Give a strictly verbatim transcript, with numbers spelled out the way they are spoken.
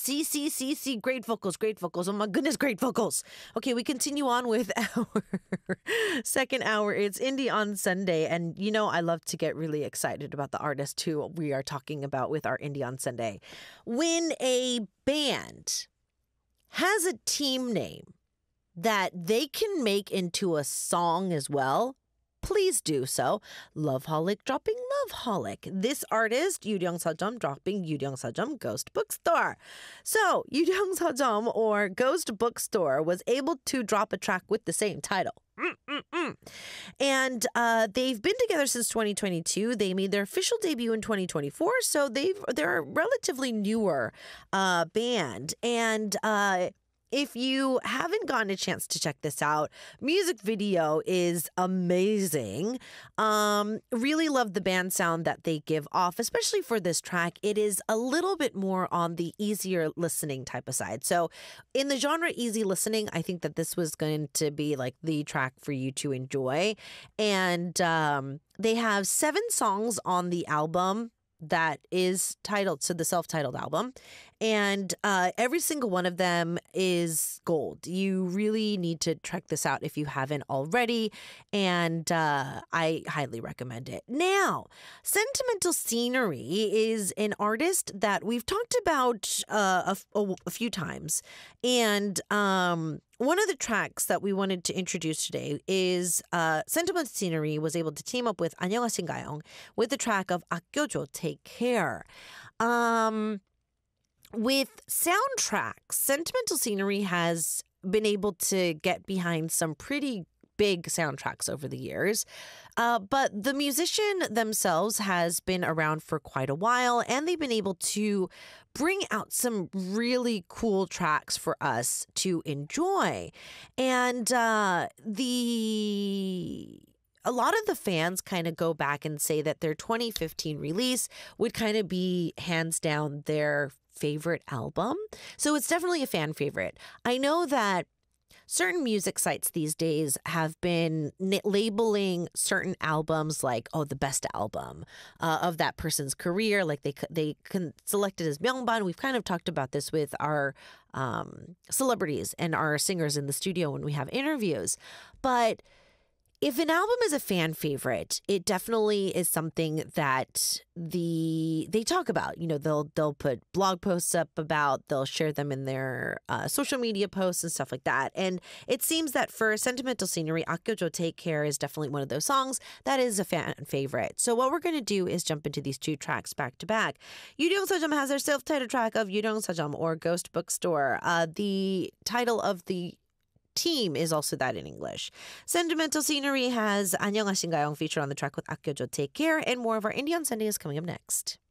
See, see, see, see. Great vocals, great vocals. Oh my goodness, great vocals. Okay, we continue on with our second hour. It's Indie on Sunday. And you know, I love to get really excited about the artist who we are talking about with our Indie on Sunday. When a band has a team name that they can make into a song as well, please do so. Loveholic dropping Loveholic. This artist, Yuryung Sejum, dropping Yuryung Sejum Ghost Bookstore. So, Yuryung Sejum, or Ghost Bookstore, was able to drop a track with the same title. Mm-mm-mm. And uh, they've been together since twenty twenty-two. They made their official debut in twenty twenty-four, so they've they're a relatively newer uh, band. And uh, if you haven't gotten a chance to check this out, music video is amazing. Um, really love the band sound that they give off, especially for this track. It is a little bit more on the easier listening type of side. So in the genre easy listening, I think that this was going to be like the track for you to enjoy. And um, they have seven songs on the album that is titled, so the self-titled album, and uh, every single one of them is gold. You really need to check this out if you haven't already, and uh, I highly recommend it. Now, Sentimental Scenery is an artist that we've talked about uh, a, a, a few times, and um, one of the tracks that we wanted to introduce today is uh, Sentimental Scenery was able to team up with 안녕하신가요 with the track of 아껴줘, Take Care. Um, with soundtracks, Sentimental Scenery has been able to get behind some pretty big soundtracks over the years. Uh, but the musician themselves has been around for quite a while, and they've been able to bring out some really cool tracks for us to enjoy. And uh, the... A lot of the fans kind of go back and say that their twenty fifteen release would kind of be hands down their favorite album. So it's definitely a fan favorite. I know that certain music sites these days have been n- labeling certain albums like, oh, the best album uh, of that person's career. Like they they can select it as Myeongban. We've kind of talked about this with our um, celebrities and our singers in the studio when we have interviews. But if an album is a fan favorite, it definitely is something that the they talk about. You know, they'll they'll put blog posts up about, they'll share them in their uh, social media posts and stuff like that. And it seems that for Sentimental Scenery, 아껴줘, Take Care is definitely one of those songs that is a fan favorite. So what we're going to do is jump into these two tracks back to back. Yuryung Sejum has their self-titled track of Yuryung Sejum, or Ghost Bookstore. Uh, the title of the team is also that in English. Sentimental Scenery has 안녕하신가요 featured on the track with 아껴줘, Take Care, and more of our Indie on Sunday is coming up next.